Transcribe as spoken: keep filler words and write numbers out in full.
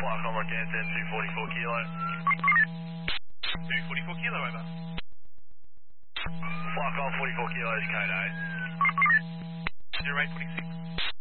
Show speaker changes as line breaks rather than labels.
Flight Commander Danton, two forty-four kilo.
two forty-four kilo, over.
Flight Com forty-four kilos, code eight.
zero eight forty-six.